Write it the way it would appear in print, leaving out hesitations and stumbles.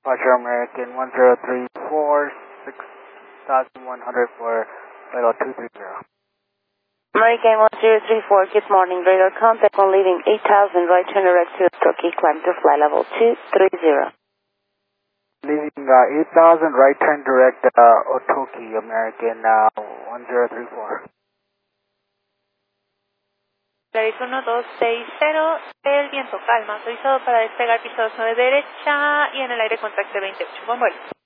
Roger, American 1034, 6100 for Radar 230. American 1034, good morning, radar contact on leaving 8000, right turn direct to Turkey, climb to flight level 230. Leaving 8000, right turn direct Otoki, American 1034. Clarice 1260, el viento calma, autorizado para despegar piso 29 derecha y en el aire contacto 28. Buen vuelo.